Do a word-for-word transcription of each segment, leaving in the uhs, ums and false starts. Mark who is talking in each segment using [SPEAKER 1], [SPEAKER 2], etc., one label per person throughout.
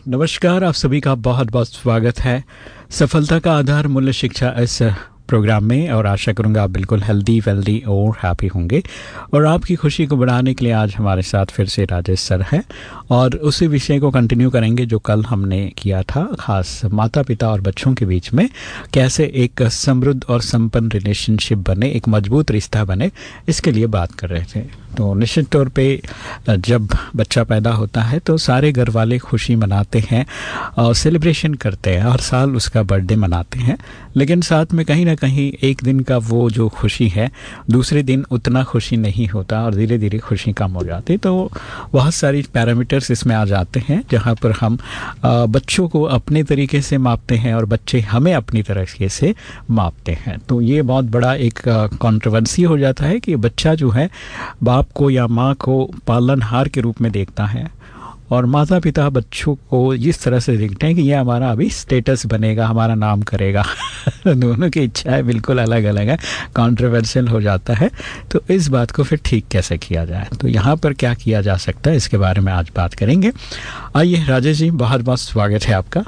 [SPEAKER 1] नमस्कार, आप सभी का बहुत बहुत स्वागत है सफलता का आधार मूल्य शिक्षा इस प्रोग्राम में। और आशा करूंगा आप बिल्कुल हेल्दी वेल्दी और हैप्पी होंगे। और आपकी खुशी को बढ़ाने के लिए आज हमारे साथ फिर से राजेश सर हैं और उसी विषय को कंटिन्यू करेंगे जो कल हमने किया था, खास माता पिता और बच्चों के बीच में कैसे एक समृद्ध और संपन्न रिलेशनशिप बने, एक मजबूत रिश्ता बने, इसके लिए बात कर रहे थे। तो निश्चित तौर पे जब बच्चा पैदा होता है तो सारे घर वाले खुशी मनाते हैं और सेलिब्रेशन करते हैं, हर साल उसका बर्थडे मनाते हैं। लेकिन साथ में कहीं ना कहीं एक दिन का वो जो खुशी है दूसरे दिन उतना खुशी नहीं होता और धीरे धीरे खुशी कम हो जाती। तो बहुत सारी पैरामीटर्स इसमें आ जाते हैं जहाँ पर हम बच्चों को अपने तरीके से मापते हैं और बच्चे हमें अपनी तरीके से मापते हैं। तो ये बहुत बड़ा एक कंट्रोवर्सी हो जाता है कि बच्चा जो है बाप को या माँ को पालनहार के रूप में देखता है और माता पिता बच्चों को इस तरह से देखते हैं कि ये हमारा अभी स्टेटस बनेगा, हमारा नाम करेगा। दोनों की इच्छाएं बिल्कुल अलग अलग है, कंट्रोवर्शियल हो जाता है। तो इस बात को फिर ठीक कैसे किया जाए, तो यहाँ पर क्या किया जा सकता है, इसके बारे में आज बात करेंगे। आइए राजेश जी, बहुत बहुत स्वागत है आपका।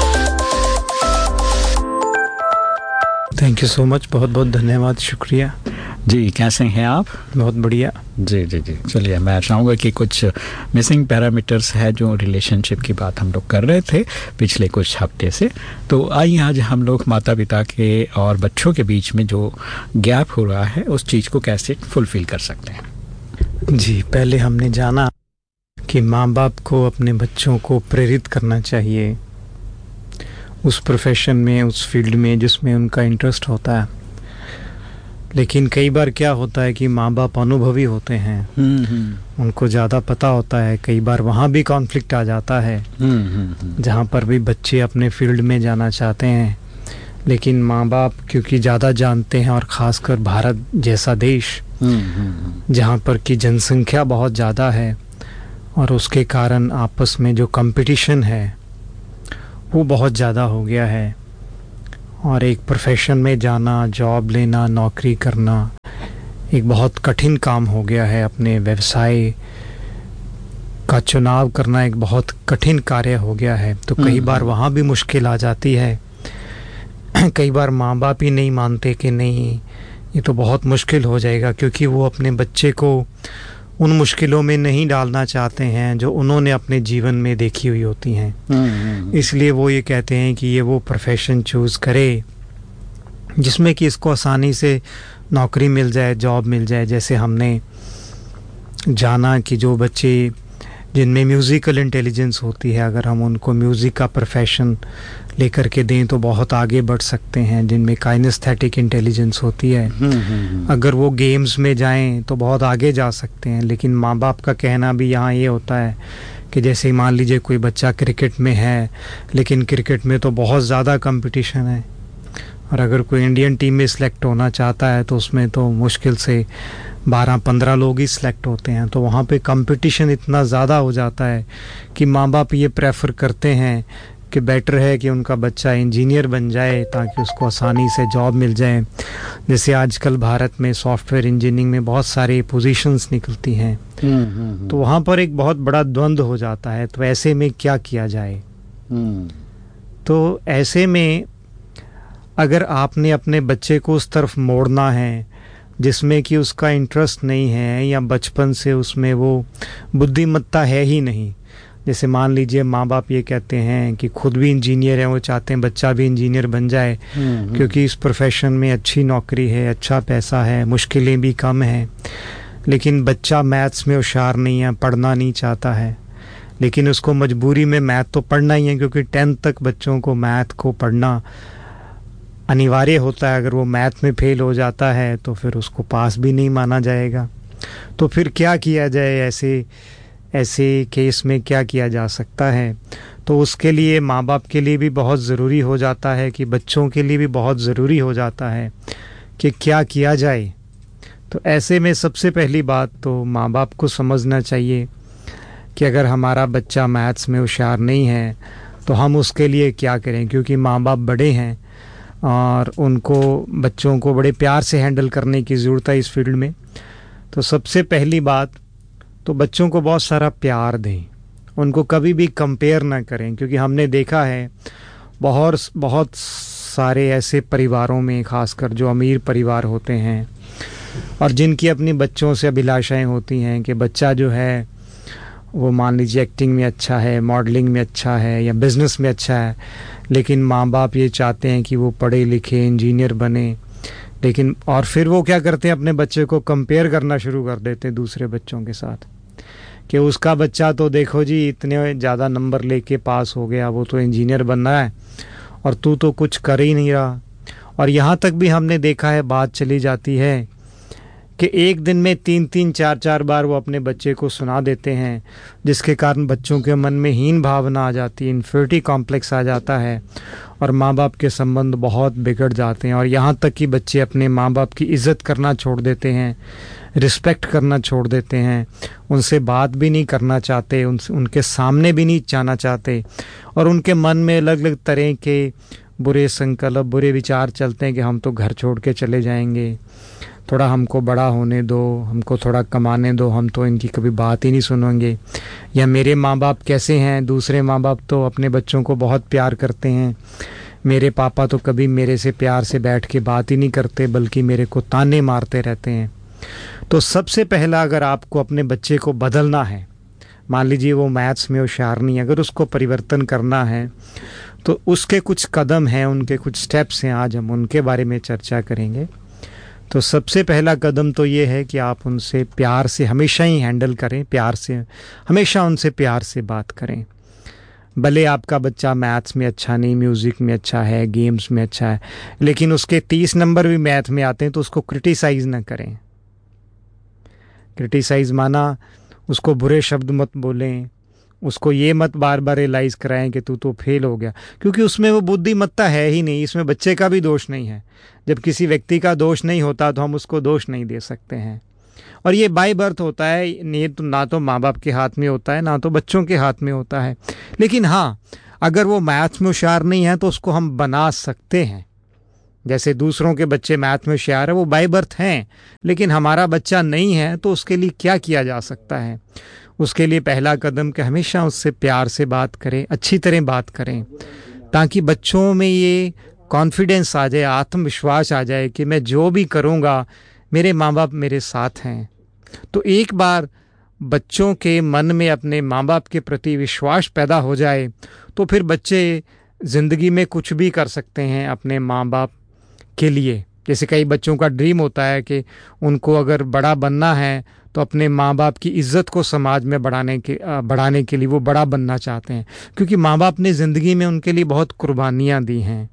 [SPEAKER 2] थैंक यू सो मच, बहुत बहुत धन्यवाद, शुक्रिया
[SPEAKER 1] जी। कैसे हैं आप?
[SPEAKER 2] बहुत बढ़िया
[SPEAKER 1] जी जी जी। चलिए, मैं चाहूँगा कि कुछ मिसिंग पैरामीटर्स है जो रिलेशनशिप की बात हम लोग कर रहे थे पिछले कुछ हफ्ते से। तो आइए आज हम लोग माता पिता के और बच्चों के बीच में जो गैप हो रहा है उस चीज़ को कैसे फुलफिल कर सकते हैं।
[SPEAKER 2] जी, पहले हमने जाना कि माँ बाप को अपने बच्चों को प्रेरित करना चाहिए उस प्रोफेशन में, उस फील्ड में जिसमें उनका इंटरेस्ट होता है। लेकिन कई बार क्या होता है कि माँ बाप अनुभवी होते हैं, उनको ज़्यादा पता होता है। कई बार वहाँ भी कॉन्फ्लिक्ट आ जाता है जहाँ पर भी बच्चे अपने फील्ड में जाना चाहते हैं, लेकिन माँ बाप क्योंकि ज़्यादा जानते हैं, और ख़ासकर भारत जैसा देश जहाँ पर की जनसंख्या बहुत ज़्यादा है और उसके कारण आपस में जो कंपटीशन है वो बहुत ज़्यादा हो गया है। और एक प्रोफेशन में जाना, जॉब लेना, नौकरी करना एक बहुत कठिन काम हो गया है। अपने व्यवसाय का चुनाव करना एक बहुत कठिन कार्य हो गया है। तो कई बार वहाँ भी मुश्किल आ जाती है। कई बार माँ बाप ही नहीं मानते कि नहीं, ये तो बहुत मुश्किल हो जाएगा, क्योंकि वो अपने बच्चे को उन मुश्किलों में नहीं डालना चाहते हैं जो उन्होंने अपने जीवन में देखी हुई होती हैं। इसलिए वो ये कहते हैं कि ये वो प्रोफेशन चूज़ करे जिसमें कि इसको आसानी से नौकरी मिल जाए, जॉब मिल जाए। जैसे हमने जाना कि जो बच्चे जिनमें म्यूज़िकल इंटेलिजेंस होती है, अगर हम उनको म्यूज़िक का प्रोफेशन लेकर के दें तो बहुत आगे बढ़ सकते हैं। जिनमें काइनेस्थेटिक इंटेलिजेंस होती है, अगर वो गेम्स में जाएं तो बहुत आगे जा सकते हैं। लेकिन माँ बाप का कहना भी यहाँ ये होता है कि जैसे मान लीजिए कोई बच्चा क्रिकेट में है, लेकिन क्रिकेट में तो बहुत ज़्यादा कंपटीशन है, और अगर कोई इंडियन टीम में सिलेक्ट होना चाहता है तो उसमें तो मुश्किल से बारह पंद्रह लोग ही सिलेक्ट होते हैं। तो वहाँ पे कंपटीशन इतना ज़्यादा हो जाता है कि माँ बाप ये प्रेफर करते हैं कि बेटर है कि उनका बच्चा इंजीनियर बन जाए ताकि उसको आसानी से जॉब मिल जाए। जैसे आजकल भारत में सॉफ्टवेयर इंजीनियरिंग में बहुत सारी पोजीशंस निकलती हैं, तो वहाँ पर एक बहुत बड़ा द्वंद्व हो जाता है। तो ऐसे में क्या किया जाए? तो ऐसे में अगर आपने अपने बच्चे को उस तरफ मोड़ना है जिसमें कि उसका इंटरेस्ट नहीं है, या बचपन से उसमें वो बुद्धिमत्ता है ही नहीं। जैसे मान लीजिए माँ बाप ये कहते हैं कि खुद भी इंजीनियर है, वो चाहते हैं बच्चा भी इंजीनियर बन जाए क्योंकि इस प्रोफेशन में अच्छी नौकरी है, अच्छा पैसा है, मुश्किलें भी कम हैं। लेकिन बच्चा मैथ्स में होशियार नहीं है, पढ़ना नहीं चाहता है, लेकिन उसको मजबूरी में मैथ तो पढ़ना ही है, क्योंकि टेंथ तक बच्चों को मैथ को पढ़ना अनिवार्य होता है। अगर वो मैथ में फेल हो जाता है तो फिर उसको पास भी नहीं माना जाएगा। तो फिर क्या किया जाए? ऐसे ऐसे केस में क्या किया जा सकता है? तो उसके लिए माँ बाप के लिए भी बहुत ज़रूरी हो जाता है कि बच्चों के लिए भी बहुत ज़रूरी हो जाता है कि क्या किया जाए। तो ऐसे में सबसे पहली बात तो माँ बाप को समझना चाहिए कि अगर हमारा बच्चा मैथ्स में होशियार नहीं है तो हम उसके लिए क्या करें, क्योंकि माँ बाप बड़े हैं और उनको बच्चों को बड़े प्यार से हैंडल करने की ज़रूरत है इस फील्ड में। तो सबसे पहली बात तो बच्चों को बहुत सारा प्यार दें उनको कभी भी कंपेयर ना करें, क्योंकि हमने देखा है बहुत बहुत सारे ऐसे परिवारों में, खासकर जो अमीर परिवार होते हैं और जिनकी अपनी बच्चों से अभिलाषाएं होती हैं कि बच्चा जो है वो मान लीजिए एक्टिंग में अच्छा है, मॉडलिंग में अच्छा है या बिज़नेस में अच्छा है, लेकिन माँ बाप ये चाहते हैं कि वो पढ़े लिखे इंजीनियर बने। लेकिन और फिर वो क्या करते हैं, अपने बच्चे को कंपेयर करना शुरू कर देते हैं दूसरे बच्चों के साथ कि उसका बच्चा तो देखो जी इतने ज़्यादा नंबर लेके पास हो गया, वो तो इंजीनियर बनना है और तू तो कुछ कर ही नहीं रहा। और यहाँ तक भी हमने देखा है, बात चली जाती है कि एक दिन में तीन तीन चार चार बार वो अपने बच्चे को सुना देते हैं, जिसके कारण बच्चों के मन में हीन भावना आ जाती है, इन्फिरिटी कॉम्प्लेक्स आ जाता है और माँ बाप के संबंध बहुत बिगड़ जाते हैं। और यहाँ तक कि बच्चे अपने माँ बाप की इज़्ज़त करना छोड़ देते हैं, रिस्पेक्ट करना छोड़ देते हैं, उनसे बात भी नहीं करना चाहते, उन उनके सामने भी नहीं जाना चाहते और उनके मन में अलग अलग तरह के बुरे संकल्प, बुरे विचार चलते हैं कि हम तो घर छोड़ के चले जाएंगे, थोड़ा हमको बड़ा होने दो, हमको थोड़ा कमाने दो, हम तो इनकी कभी बात ही नहीं सुनेंगे। या मेरे माँ बाप कैसे हैं, दूसरे माँ बाप तो अपने बच्चों को बहुत प्यार करते हैं, मेरे पापा तो कभी मेरे से प्यार से बैठ के बात ही नहीं करते, बल्कि मेरे को ताने मारते रहते हैं। तो सबसे पहला, अगर आपको अपने बच्चे को बदलना है, मान लीजिए वो मैथ्स में होशियार नहीं, अगर उसको परिवर्तन करना है तो उसके कुछ कदम हैं, उनके कुछ स्टेप्स हैं, आज हम उनके बारे में चर्चा करेंगे। तो सबसे पहला कदम तो ये है कि आप उनसे प्यार से हमेशा ही हैंडल करें, प्यार से हमेशा उनसे प्यार से बात करें। भले आपका बच्चा मैथ्स में अच्छा नहीं, म्यूज़िक में अच्छा है, गेम्स में अच्छा है, लेकिन उसके तीस नंबर भी मैथ में आते हैं तो उसको क्रिटिसाइज़ ना करें। क्रिटिसाइज़ माना उसको बुरे शब्द मत बोलें, उसको ये मत बार बार रियलाइज़ कराएं कि तू तो फेल हो गया, क्योंकि उसमें वो बुद्धिमत्ता है ही नहीं, इसमें बच्चे का भी दोष नहीं है। जब किसी व्यक्ति का दोष नहीं होता तो हम उसको दोष नहीं दे सकते हैं, और ये बाय बर्थ होता है, ये तो ना तो माँ बाप के हाथ में होता है ना तो बच्चों के हाथ में होता है। लेकिन हाँ, अगर वो मैथ्स में होशियार नहीं है तो उसको हम बना सकते हैं। जैसे दूसरों के बच्चे मैथ में होशियार है, वो बाय बर्थ हैं, लेकिन हमारा बच्चा नहीं है, तो उसके लिए क्या किया जा सकता है? उसके लिए पहला कदम कि हमेशा उससे प्यार से बात करें, अच्छी तरह बात करें, ताकि बच्चों में ये कॉन्फिडेंस आ जाए, आत्मविश्वास आ जाए कि मैं जो भी करूँगा मेरे माँ बाप मेरे साथ हैं। तो एक बार बच्चों के मन में अपने माँ बाप के प्रति विश्वास पैदा हो जाए तो फिर बच्चे ज़िंदगी में कुछ भी कर सकते हैं अपने माँ बाप के लिए। जैसे कई बच्चों का ड्रीम होता है कि उनको अगर बड़ा बनना है तो अपने माँ बाप की इज़्ज़त को समाज में बढ़ाने के बढ़ाने के लिए वो बड़ा बनना चाहते हैं, क्योंकि माँ बाप ने ज़िंदगी में उनके लिए बहुत कुर्बानियाँ दी हैं।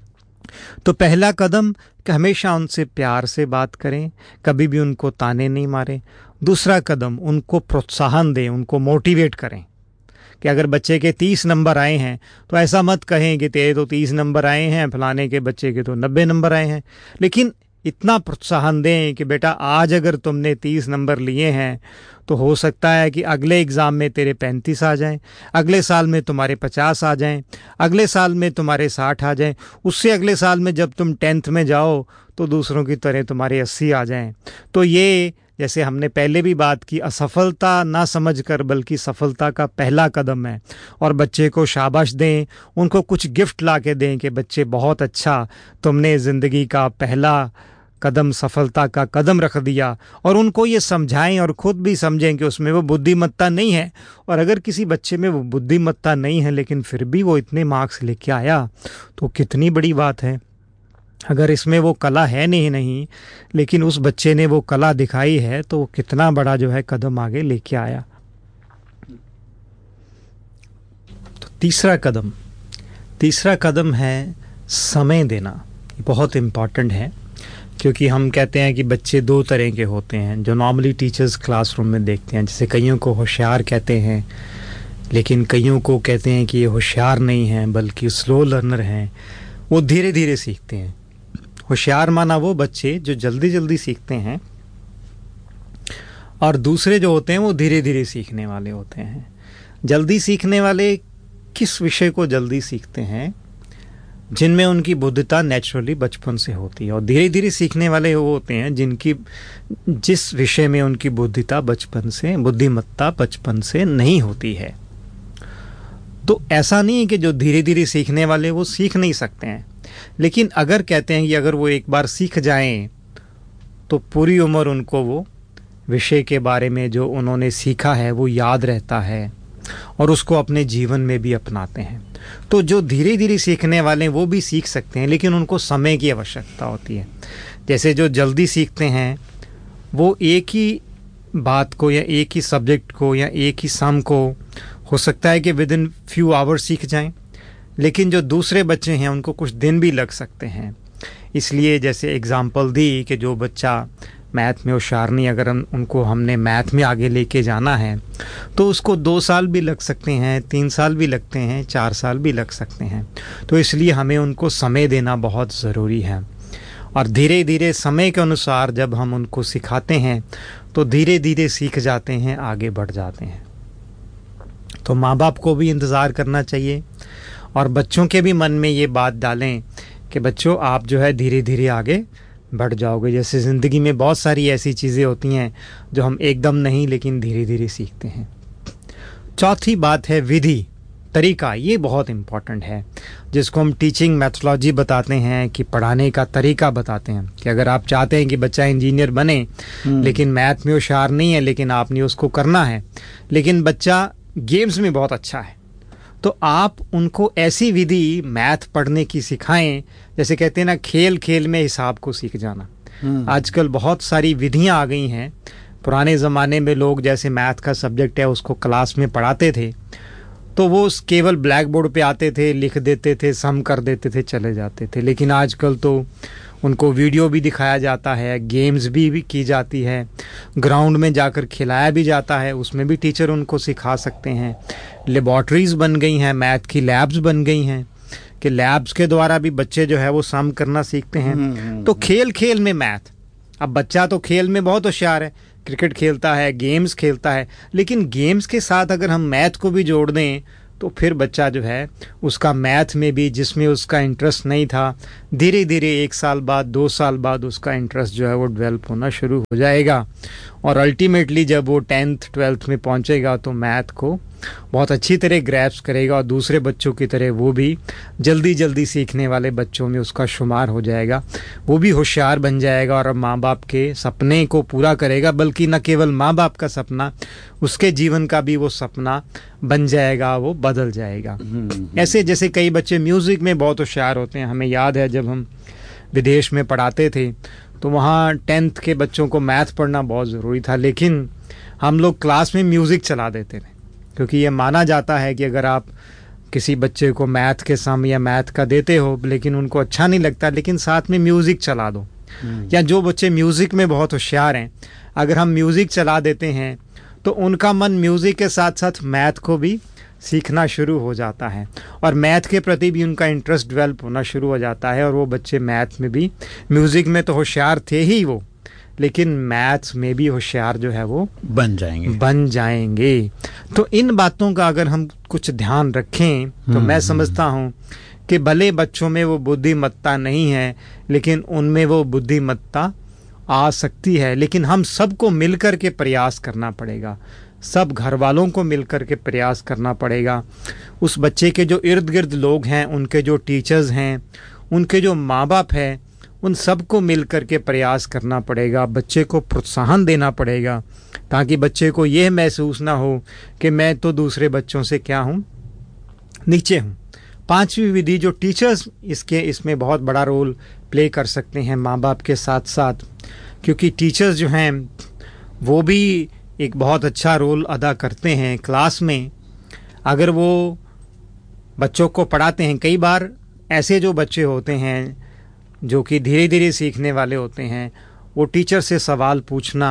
[SPEAKER 2] तो पहला कदम कि हमेशा उनसे प्यार से बात करें, कभी भी उनको ताने नहीं मारें। दूसरा कदम, उनको प्रोत्साहन दें, उनको मोटिवेट करें कि अगर बच्चे के तीस नंबर आए हैं तो ऐसा मत कहें कि तेरे तो तीस नंबर आए हैं, फलाने के बच्चे के तो नब्बे नंबर आए हैं, लेकिन इतना प्रोत्साहन दें कि बेटा आज अगर तुमने तीस नंबर लिए हैं तो हो सकता है कि अगले एग्ज़ाम में तेरे पैंतीस आ जाएं, अगले साल में तुम्हारे पचास आ जाएं, अगले साल में तुम्हारे साठ आ जाएं, उससे अगले साल में जब तुम टेंथ में जाओ तो दूसरों की तरह तुम्हारे अस्सी आ जाएं। तो ये, जैसे हमने पहले भी बात की, असफलता ना समझकर बल्कि सफलता का पहला कदम है। और बच्चे को शाबाश दें, उनको कुछ गिफ्ट ला के दें कि बच्चे बहुत अच्छा, तुमने ज़िंदगी का पहला कदम, सफलता का कदम रख दिया। और उनको ये समझाएं और ख़ुद भी समझें कि उसमें वो बुद्धिमत्ता नहीं है। और अगर किसी बच्चे में वो बुद्धिमत्ता नहीं है लेकिन फिर भी वो इतने मार्क्स लेके आया तो कितनी बड़ी बात है। अगर इसमें वो कला है नहीं नहीं लेकिन उस बच्चे ने वो कला दिखाई है तो वो कितना बड़ा जो है कदम आगे लेके आया। तो तीसरा कदम तीसरा कदम है समय देना। ये बहुत इम्पॉर्टेंट है, क्योंकि हम कहते हैं कि बच्चे दो तरह के होते हैं जो नॉर्मली टीचर्स क्लासरूम में देखते हैं। जैसे कईयों को होशियार कहते हैं, लेकिन कईयों को कहते हैं कि ये होशियार नहीं हैं बल्कि स्लो लर्नर हैं, वो धीरे धीरे सीखते हैं। होशियार माना वो बच्चे जो जल्दी जल्दी सीखते हैं, और दूसरे जो होते हैं वो धीरे धीरे सीखने वाले होते हैं। जल्दी सीखने वाले किस विषय को जल्दी सीखते हैं? जिनमें उनकी बुद्धिता नेचुरली बचपन से होती है। और धीरे धीरे सीखने वाले वो होते हैं जिनकी जिस विषय में उनकी बुद्धिता बचपन से बुद्धिमत्ता बचपन से नहीं होती है। तो ऐसा नहीं है कि जो धीरे धीरे सीखने वाले वो सीख नहीं सकते हैं, लेकिन अगर कहते हैं कि अगर वो एक बार सीख जाएं तो पूरी उम्र उनको वो विषय के बारे में जो उन्होंने सीखा है वो याद रहता है और उसको अपने जीवन में भी अपनाते हैं। तो जो धीरे धीरे सीखने वाले हैं वो भी सीख सकते हैं, लेकिन उनको समय की आवश्यकता होती है। जैसे जो जल्दी सीखते हैं वो एक ही बात को या एक ही सब्जेक्ट को या एक ही सम को हो सकता है कि विद इन फ्यू आवर्स सीख जाएं, लेकिन जो दूसरे बच्चे हैं उनको कुछ दिन भी लग सकते हैं। इसलिए जैसे एग्जांपल दी कि जो बच्चा मैथ में होशियार नहीं, अगर हम उनको हमने मैथ में आगे लेके जाना है तो उसको दो साल भी लग सकते हैं, तीन साल भी लगते हैं, चार साल भी लग सकते हैं। तो इसलिए हमें उनको समय देना बहुत ज़रूरी है और धीरे धीरे समय के अनुसार जब हम उनको सिखाते हैं तो धीरे धीरे सीख जाते हैं, आगे बढ़ जाते हैं। तो माँ बाप को भी इंतज़ार करना चाहिए और बच्चों के भी मन में ये बात डालें कि बच्चों आप जो है धीरे धीरे आगे बढ़ जाओगे। जैसे ज़िंदगी में बहुत सारी ऐसी चीज़ें होती हैं जो हम एकदम नहीं लेकिन धीरे धीरे सीखते हैं। चौथी बात है विधि, तरीका। ये बहुत इम्पॉर्टेंट है, जिसको हम टीचिंग मेथोडोलॉजी बताते हैं कि पढ़ाने का तरीका बताते हैं। कि अगर आप चाहते हैं कि बच्चा इंजीनियर बने लेकिन मैथ में होशियार नहीं है, लेकिन आपने उसको करना है, लेकिन बच्चा गेम्स में बहुत अच्छा है, तो आप उनको ऐसी विधि मैथ पढ़ने की सिखाएं, जैसे कहते हैं ना खेल खेल में हिसाब को सीख जाना। आजकल बहुत सारी विधियां आ गई हैं। पुराने ज़माने में लोग जैसे मैथ का सब्जेक्ट है उसको क्लास में पढ़ाते थे तो वो केवल ब्लैक बोर्ड पे आते थे, लिख देते थे, सम कर देते थे, चले जाते थे। लेकिन आजकल तो उनको वीडियो भी दिखाया जाता है, गेम्स भी, भी की जाती है, ग्राउंड में जाकर खिलाया भी जाता है, उसमें भी टीचर उनको सिखा सकते हैं। लेबॉर्ट्रीज़ बन गई हैं, मैथ की लैब्स बन गई हैं कि लैब्स के द्वारा भी बच्चे जो है वो सम करना सीखते हैं। तो खेल खेल में मैथ, अब बच्चा तो खेल में बहुत होशियार है, क्रिकेट खेलता है, गेम्स खेलता है, लेकिन गेम्स के साथ अगर हम मैथ को भी जोड़ दें तो फिर बच्चा जो है उसका मैथ में भी, जिसमें उसका इंटरेस्ट नहीं था, धीरे धीरे एक साल बाद, दो साल बाद उसका इंटरेस्ट जो है वो डेवलप होना शुरू हो जाएगा और अल्टीमेटली जब वो टेंथ ट्वेल्थ में पहुंचेगा तो मैथ को बहुत अच्छी तरह ग्रैस्प करेगा और दूसरे बच्चों की तरह वो भी जल्दी जल्दी सीखने वाले बच्चों में उसका शुमार हो जाएगा। वो भी होशियार बन जाएगा और माँ बाप के सपने को पूरा करेगा, बल्कि न केवल माँ बाप का सपना, उसके जीवन का भी वो सपना बन जाएगा, वो बदल जाएगा। ऐसे जैसे कई बच्चे म्यूज़िक में बहुत होशियार होते हैं। हमें याद है जब हम विदेश में पढ़ाते थे तो वहाँ टेंथ के बच्चों को मैथ पढ़ना बहुत ज़रूरी था, लेकिन हम लोग क्लास में म्यूज़िक चला देते थे, क्योंकि ये माना जाता है कि अगर आप किसी बच्चे को मैथ के सम या मैथ का देते हो लेकिन उनको अच्छा नहीं लगता, लेकिन साथ में म्यूज़िक चला दो, या जो बच्चे म्यूज़िक में बहुत होशियार हैं अगर हम म्यूज़िक चला देते हैं तो उनका मन म्यूज़िक के साथ साथ मैथ को भी सीखना शुरू हो जाता है और मैथ के प्रति भी उनका इंटरेस्ट डेवलप होना शुरू हो जाता है और वो बच्चे मैथ में भी, म्यूज़िक में तो होशियार थे ही वो, लेकिन मैथ्स में भी होशियार जो है वो बन जाएंगे बन जाएंगे तो इन बातों का अगर हम कुछ ध्यान रखें तो मैं समझता हूँ कि भले बच्चों में वो बुद्धिमत्ता नहीं है, लेकिन उनमें वो बुद्धिमत्ता आ सकती है। लेकिन हम सबको मिलकर के प्रयास करना पड़ेगा, सब घर वालों को मिलकर के प्रयास करना पड़ेगा। उस बच्चे के जो इर्द गिर्द लोग हैं, उनके जो टीचर्स हैं, उनके जो माँ बाप हैं, उन सबको मिल कर के प्रयास करना पड़ेगा। बच्चे को प्रोत्साहन देना पड़ेगा ताकि बच्चे को यह महसूस ना हो कि मैं तो दूसरे बच्चों से क्या हूँ, नीचे हूँ। पांचवी विधि जो टीचर्स इसके इसमें बहुत बड़ा रोल प्ले कर सकते हैं माँ बाप के साथ साथ, क्योंकि टीचर्स जो हैं वो भी एक बहुत अच्छा रोल अदा करते हैं क्लास में। अगर वो बच्चों को पढ़ाते हैं, कई बार ऐसे जो बच्चे होते हैं जो कि धीरे धीरे सीखने वाले होते हैं, वो टीचर से सवाल पूछना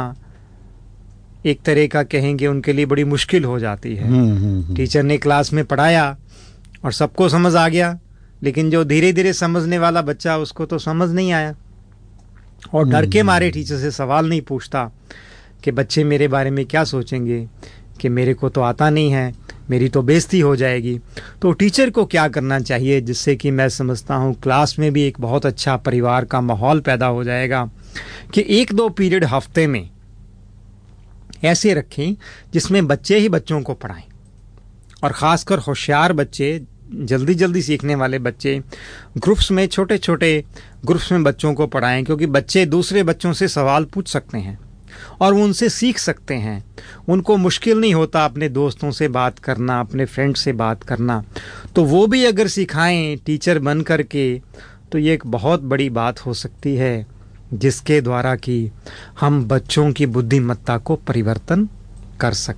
[SPEAKER 2] एक तरह का कहेंगे उनके लिए बड़ी मुश्किल हो जाती है। टीचर ने क्लास में पढ़ाया और सबको समझ आ गया, लेकिन जो धीरे धीरे समझने वाला बच्चा उसको तो समझ नहीं आया और डर के मारे टीचर से सवाल नहीं पूछता कि बच्चे मेरे बारे में क्या सोचेंगे कि मेरे को तो आता नहीं है, मेरी तो बेइज्जती हो जाएगी। तो टीचर को क्या करना चाहिए, जिससे कि मैं समझता हूँ क्लास में भी एक बहुत अच्छा परिवार का माहौल पैदा हो जाएगा, कि एक दो पीरियड हफ्ते में ऐसे रखें जिसमें बच्चे ही बच्चों को पढ़ाएं और ख़ासकर होशियार बच्चे, जल्दी जल्दी सीखने वाले बच्चे, ग्रुप्स में, छोटे छोटे ग्रुप्स में बच्चों को पढ़ाएं, क्योंकि बच्चे दूसरे बच्चों से सवाल पूछ सकते हैं और वो उनसे सीख सकते हैं। उनको मुश्किल नहीं होता अपने दोस्तों से बात करना, अपने फ्रेंड से बात करना, तो वो भी अगर सिखाएं टीचर बन कर के, तो ये एक बहुत बड़ी बात हो सकती है, जिसके द्वारा कि हम बच्चों की बुद्धिमत्ता को परिवर्तन कर सकते हैं।